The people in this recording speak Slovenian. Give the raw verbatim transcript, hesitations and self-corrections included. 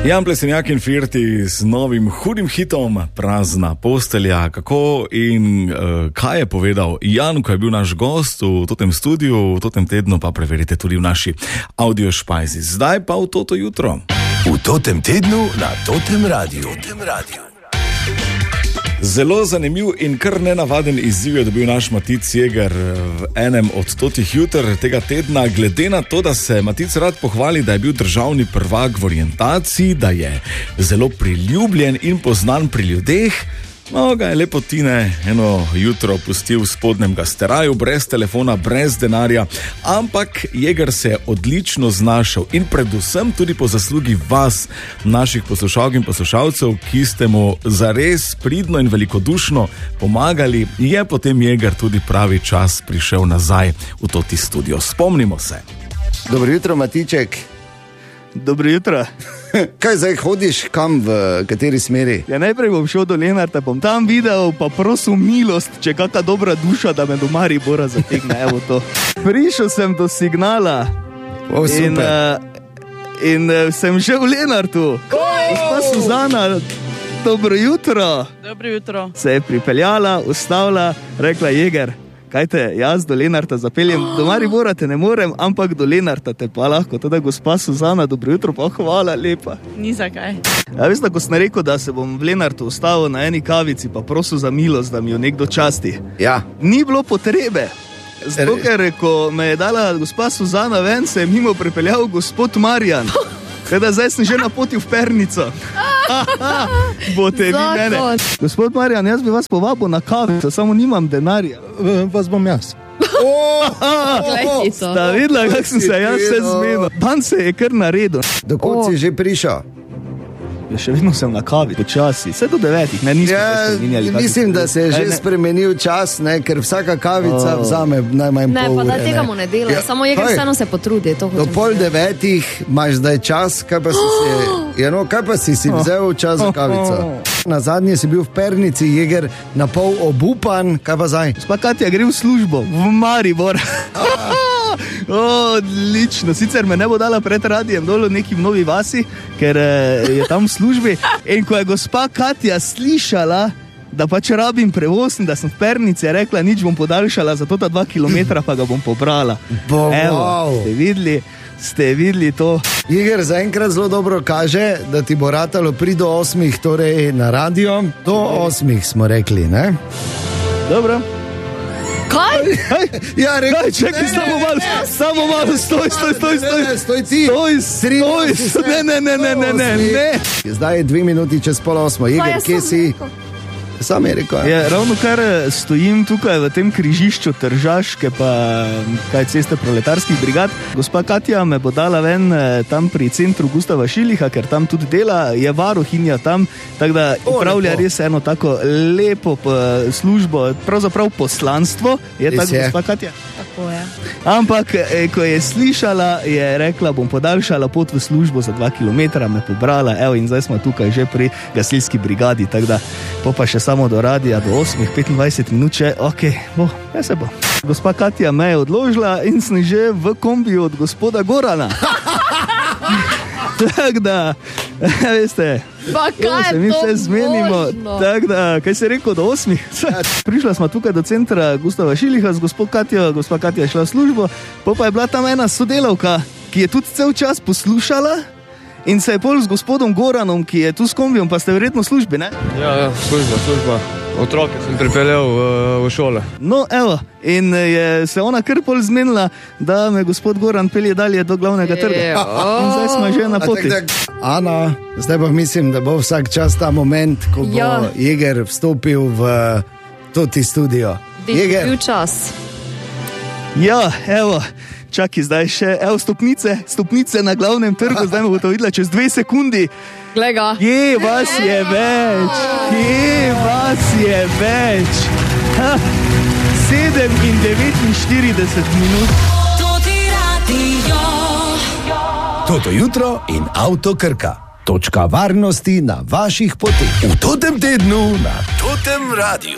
Jan Plesenjak in Firti z novim hudim hitom Prazna postelja. Kako in uh, kaj je povedal Jan, ko je bil naš gost v totem studiu, v totem tednu pa preverite tudi v naši audio špajzi. Zdaj pa v toto jutro. V totem tednu na totem radiju. Totem radiju. Zelo zanimiv in kar nenavaden izziv je dobil naš Matic Jeger v enem od totih jutr tega tedna, glede na to, da se Matic rad pohvali, da je bil državni prvak v orientaciji, da je zelo priljubljen in poznan pri ljudeh. No, ga je lepo Tine eno jutro pustil v spodnjem gasteraju, brez telefona, brez denarja, ampak Jeger se je odlično znašel in predvsem tudi po zaslugi vas, naših poslušalk in poslušalcev, ki ste mu zares pridno in velikodušno pomagali, je potem Jeger tudi pravi čas prišel nazaj v toti studio. Spomnimo se. Dobro jutro, Matiček. Dobro jutro. Kaj zdaj hodiš, kam, v kateri smeri? Ja, najprej bom šel do Lenarta, bom tam videl, pa prosil milost, če kakšna dobra duša, da me do Maribora zategne, evo to. Prišel sem do Signala. O, super. In, uh, in uh, sem že v Lenartu. Gospa Suzana, dobro jutro. Dobro jutro. Se je pripeljala, ustavila, rekla: Jeger, kaj te, jaz do Lenarta zapeljem, do Maribora te ne morem, ampak do Lenarta te pa lahko. Teda gospa Suzana, dobro jutro, pa hvala lepa. Ni zakaj. Ja, veste, ko sem rekel, da se bom v Lenartu ustavil na eni kavici, pa prosil za milost, da mi jo nekdo časti. Ja. Ni bilo potrebe. Zato, ker ko me je dala gospa Suzana ven, se je mimo pripeljal gospod Marjan. Teda zdaj sem že na poti v Pernico. Bote vi mene. Gospod Marjan, jaz bi vas povabil na kavico, samo nimam denarja. Vas bom jaz. Sta videla, kak sem se jaz vse zmenil. Dan se je kar naredil. Dokot si že prišel? Ja, še vedno sem na kavi, počasi. Vse do devetih, ne, nismo Ja, se spremenjali. mislim, da se je že Aj, ne. spremenil čas, ne, ker vsaka kavica Oh. vzame najmanj Ne, pol pa da ure. tega ne. mu ne dela, Ja, samo Jeger kaj? vseeno se potrudi. To Do hočem pol povedati. devetih imaš zdaj čas, kaj pa si si, ja, no, kaj pa si si vzel čas za kavico? Na zadnje si bil v Pernici, Jeger, na pol obupan, kaj pa zdaj? Gospa Katja gre v službo, v Maribor. Odlično, sicer me ne bo dala pred radijem dol v neki novi vasi, ker eh, je tam v službi. In ko je gospa Katja slišala, da pač rabim prevoz in da sem v Pernici, je rekla: nič bom podaljšala, za to ta dva kilometra pa ga bom pobrala. Bo, Evo, wow. ste videli, ste videli to. Jeger zaenkrat zelo dobro kaže, da ti bo ratalo pri do osmih, torej na radio. Do osmih smo rekli, ne? Dobro. Kaj? Ja, rekel, Kaj, čekaj, samo malo, samo malo, stoj, stoj, stoj, stoj. Ne, ne, stoj ti. Stoj, stoj, ne, ne, ne, ne, ne, ne, ne. Zdaj je dve minuti čez pol osmo. Pa Jeger, je kje sam si? rekel. Sam je rekel. Ja, ravno kar stojim tukaj v tem križišču Tržaške pa kaj ceste proletarskih brigad. Gospa Katja me bo dala ven eh, tam pri centru Gustava Šiliha, ker tam tudi dela, je varuhinja tam, tako da upravlja res eno tako lepo eh, službo, pravzaprav poslanstvo, je Res tako je. gospa Katja. Tako je. Ampak, eh, ko je slišala, je rekla: bom podaljšala pot v službo za dva kilometra, me pobrala, evo, in zdaj smo tukaj že pri gasilski brigadi, tako da po pa še samo do radia, do osmih, petindvajset minut še, ok, bo, ja se bo. Gospa Katja me je odložila in sem že v kombiju od gospoda Gorana. Tako da, veste, Pa kaj se je mi to vse zmenimo. možno? Tako da, kaj se je rekel, do osmih? Prišla smo tukaj do centra Gustava Šiliha z gospod Katjo, gospa Katja je šla v službo, pa, pa je bila tam ena sodelavka, ki je tudi cel čas poslušala in se je pol z gospodom Goranom, ki je tu s kombijom, pa ste verjetno v službi, ne? Ja, ja, služba, služba. Otroke sem pripeljal v, v šole. No, evo, in je se ona kar pol zmenila, da me gospod Goran pelje dalje do glavnega trga. Jo. In zdaj smo že na A poti. tak, tak, Ana, zdaj pa mislim, da bo vsak čas ta moment, ko bo Ja. Jeger vstopil v toti studio. Jeger. Bil čas. Ja, evo, čakaj zdaj še, evo stopnice, stopnice na glavnem trgu, zdaj me bo to videla čez dve sekundi. Glej ga. Kje vas je več? Kje vas je več? Ha, sedem in devetinštirideset minut. Toto jutro in Avto Krka. Točka varnosti na vaših poteh. V totem tednu na totem radiju.